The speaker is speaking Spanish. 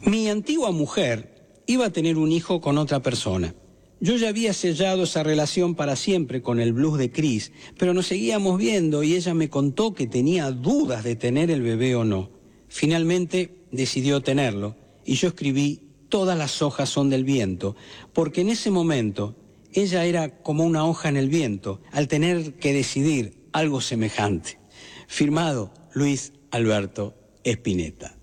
Mi antigua mujer iba a tener un hijo con otra persona. Yo ya había sellado esa relación para siempre con el blues de Chris, pero nos seguíamos viendo y ella me contó que tenía dudas de tener el bebé o no. Finalmente decidió tenerlo y yo escribí Todas las hojas son del viento, porque en ese momento ella era como una hoja en el viento al tener que decidir algo semejante. Firmado Luis Alberto Spinetta.